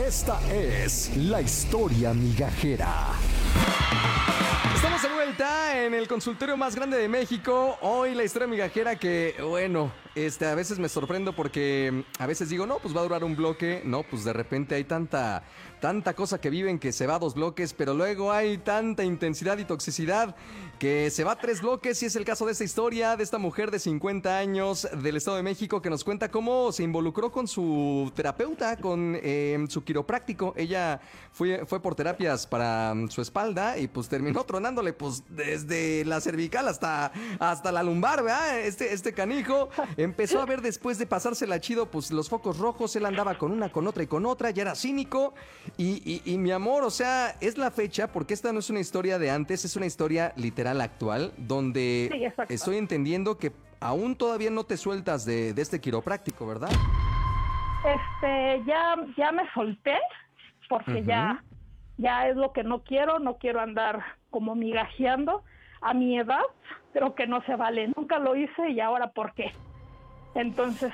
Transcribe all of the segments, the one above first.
Esta es la historia migajera. Estamos de vuelta en el consultorio más grande de México. Hoy la historia migajera que, bueno, a veces me sorprendo porque a veces digo, no, pues va a durar un bloque. No, pues de repente hay tanta cosa que viven que se va a 2 bloques, pero luego hay tanta intensidad y toxicidad que se va a 3 bloques. Y es el caso de esta historia de esta mujer de 50 años del Estado de México que nos cuenta cómo se involucró con su terapeuta, con su quiropráctico. Ella fue por terapias para su espalda y pues terminó tronándole pues desde la cervical hasta la lumbar, ¿verdad? Este canijo empezó a ver, después de pasársela chido, pues los focos rojos. Él andaba con una, con otra y con otra, ya era cínico. Y mi amor, o sea, es la fecha, porque esta no es una historia de antes, es una historia literal actual, donde Sí, estoy entendiendo que aún todavía no te sueltas de este quiropráctico, ¿verdad? Ya me solté, porque ya es lo que no quiero andar como migajeando a mi edad. Creo que no se vale, nunca lo hice y ahora ¿por qué? Entonces,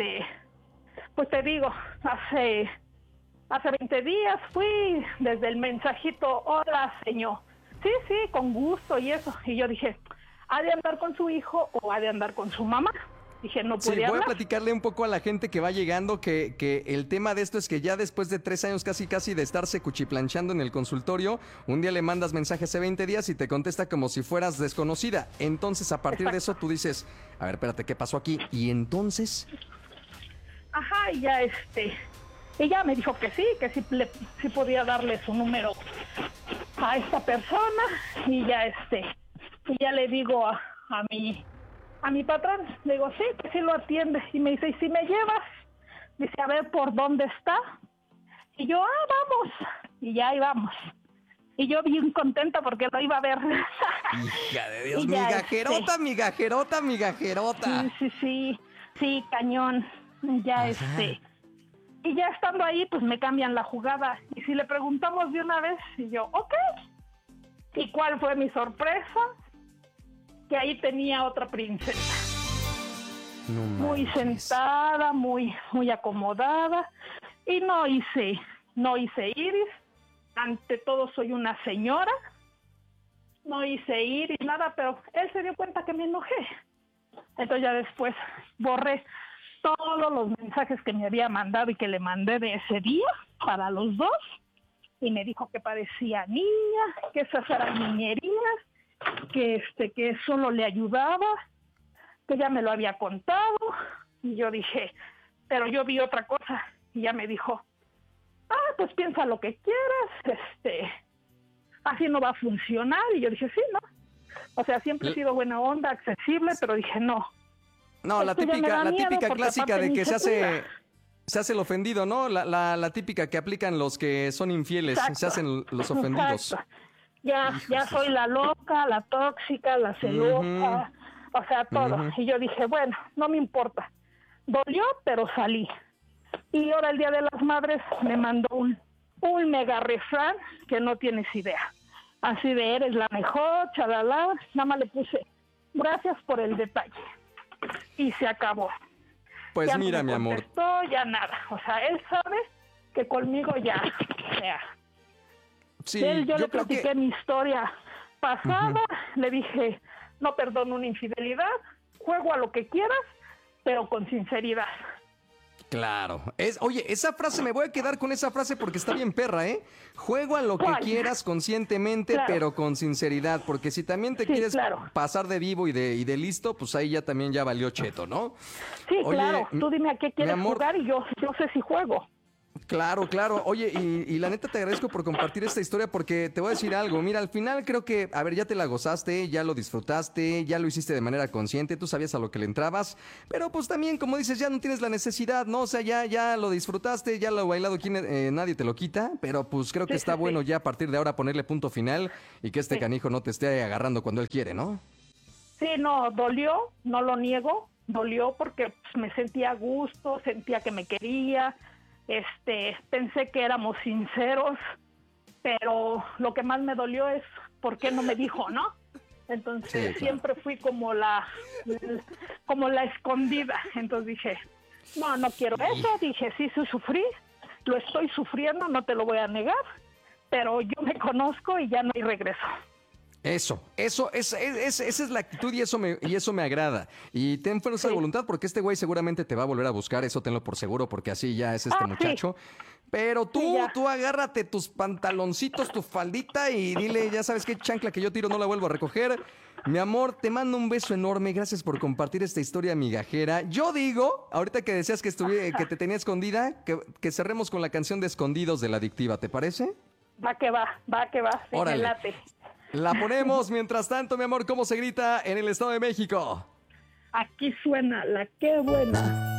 pues te digo, hace 20 días fui desde el mensajito, hola señor, sí, con gusto y eso, y yo dije, ¿ha de andar con su hijo o ha de andar con su mamá? Dije, no puede hablar. Voy a platicarle un poco a la gente que va llegando que el tema de esto es que ya después de 3 años casi de estarse cuchiplanchando en el consultorio, un día le mandas mensaje hace 20 días y te contesta como si fueras desconocida. Entonces, a partir de eso tú dices, a ver, espérate, ¿qué pasó aquí? Y entonces... Ajá, y ya ella me dijo que sí podía darle su número a esta persona, y ya le digo a mi patrón, le digo, sí, que sí lo atiende, y me dice, ¿y si me llevas? Dice, a ver por dónde está, y yo, vamos, y ya ahí vamos, y yo bien contenta porque lo iba a ver. Hija de Dios, Y ya, migajerota. Sí, cañón, ya Ajá. y ya estando ahí, pues me cambian la jugada, y si le preguntamos de una vez, y yo, ok, ¿y cuál fue mi sorpresa? Que ahí tenía otra princesa, No muy manches. sentada, muy acomodada, y no hice iris. Ante todo soy una señora, no hice iris, nada, pero él se dio cuenta que me enojé. Entonces ya después borré todos los mensajes que me había mandado y que le mandé de ese día para los dos, y me dijo que parecía niña, que esas eran niñerías, que solo le ayudaba, que ya me lo había contado. Y yo dije, pero yo vi otra cosa, y ya me dijo, pues piensa lo que quieras, así no va a funcionar. Y yo dije, sí, ¿no? O sea, siempre he sido buena onda, accesible, pero dije, no. No, la Esto ya me da típica miedo, porque clásica aparte de que ni se cuida. se hace el ofendido, ¿no? La típica que aplican los que son infieles, Exacto. se hacen los ofendidos. Exacto. Ya Hijos. soy la loca, la tóxica, la celosa, o sea, todo. Ujú. Y yo dije, bueno, no me importa. Dolió, pero salí. Y ahora el Día de las Madres me mandó un mega refrán que no tienes idea. Así de, eres la mejor, chalala. Nada más le puse, gracias por el detalle. Y se acabó. Pues Ya mira, no mi me amor. contestó, ya nada. O sea, él sabe que conmigo ya, o sea, Sí, él, yo le creo platiqué que... mi historia pasada, le dije, no perdono una infidelidad, juego a lo que quieras, pero con sinceridad. Claro. Oye, esa frase, me voy a quedar con esa frase porque está bien perra, ¿eh? Juego a lo que ¿Cuál? quieras conscientemente, Claro. pero con sinceridad, porque si también te Sí, quieres claro. pasar de vivo y de listo, pues ahí también ya valió cheto, ¿no? Sí, Oye, claro, tú dime a qué quieres amor, jugar y yo sé si juego. Claro. Oye, y la neta te agradezco por compartir esta historia porque te voy a decir algo. Mira, al final creo que, a ver, ya te la gozaste, ya lo disfrutaste, ya lo hiciste de manera consciente, tú sabías a lo que le entrabas, pero pues también, como dices, ya no tienes la necesidad, ¿no? O sea, ya lo disfrutaste, ya lo bailado, aquí nadie te lo quita, pero pues creo que Sí, está sí, bueno sí. ya a partir de ahora ponerle punto final y que este Sí. canijo no te esté agarrando cuando él quiere, ¿no? Sí, no, dolió, no lo niego, dolió porque pues, me sentía a gusto, sentía que me quería, pensé que éramos sinceros, pero lo que más me dolió es por qué no me dijo, ¿no? Entonces Sí, claro. siempre fui como la escondida. Entonces dije, no quiero eso. Dije, sí sufrí, lo estoy sufriendo, no te lo voy a negar, pero yo me conozco y ya no hay regreso. Esa es la actitud y eso me agrada. Y ten fuerza de voluntad porque este güey seguramente te va a volver a buscar, eso tenlo por seguro porque así ya es este muchacho. Sí. Pero tú agárrate tus pantaloncitos, tu faldita y dile, ya sabes qué chancla que yo tiro no la vuelvo a recoger. Mi amor, te mando un beso enorme, gracias por compartir esta historia migajera. Yo digo, ahorita que decías que te tenía escondida, que cerremos con la canción de Escondidos de La Adictiva, ¿te parece? Va que va, sí, me late. La ponemos, mientras tanto, mi amor, ¿cómo se grita en el Estado de México? Aquí suena la qué buena.